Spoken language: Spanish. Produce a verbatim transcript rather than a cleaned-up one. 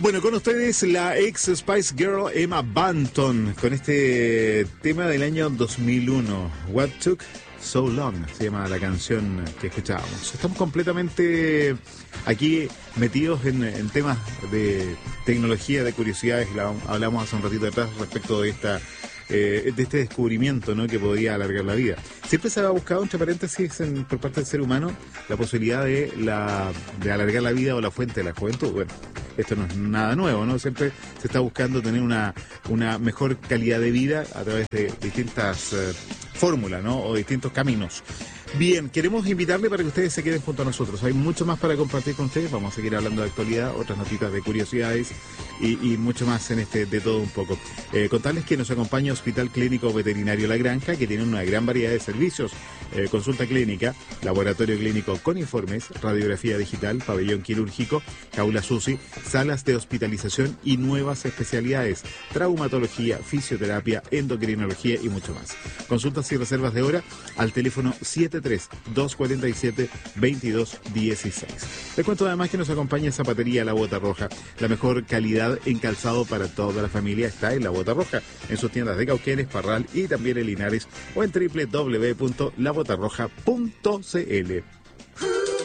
Bueno, con ustedes la ex Spice Girl Emma Bunton, con este tema del año dos mil uno, What Took So Long, se llama la canción que escuchábamos. Estamos completamente aquí metidos en, en temas de tecnología, de curiosidades. La, hablamos hace un ratito atrás respecto de esta eh, de este descubrimiento, ¿no?, que podía alargar la vida. Siempre se ha buscado, entre paréntesis, en, por parte del ser humano, la posibilidad de, la, de alargar la vida o la fuente de la juventud. Bueno, esto no es nada nuevo, ¿no? Siempre se está buscando tener una, una mejor calidad de vida a través de distintas eh, fórmulas, ¿no?, o distintos caminos. Bien, queremos invitarle para que ustedes se queden junto a nosotros. Hay mucho más para compartir con ustedes. Vamos a seguir hablando de actualidad, otras notitas de curiosidades y, y mucho más en este de todo un poco. Eh, contarles que nos acompaña Hospital Clínico Veterinario La Granja, que tiene una gran variedad de servicios. Eh, consulta clínica, laboratorio clínico con informes, radiografía digital, pabellón quirúrgico, jaula SUSI, salas de hospitalización y nuevas especialidades, traumatología, fisioterapia, endocrinología y mucho más. Consultas y reservas de hora al teléfono siete tres, dos cuatro siete, dos dos uno seis. Les cuento además que nos acompaña Zapatería La Bota Roja. La mejor calidad en calzado para toda la familia está en La Bota Roja, en sus tiendas de Cauquenes, Parral y también en Linares, o en doble u doble u doble u punto la bota roja punto c l.